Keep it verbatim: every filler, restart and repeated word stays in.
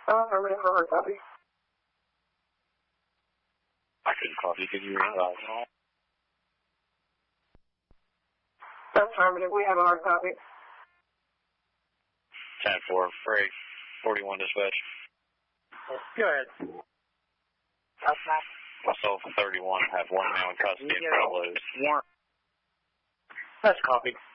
Uh, I really hard copy. I couldn't copy. Could you realize? Affirmative. We have a hard copy. ten four, Freight, forty-one dispatch. Go ahead. Myself, thirty-one, have one now in custody and follows. One. That's copied.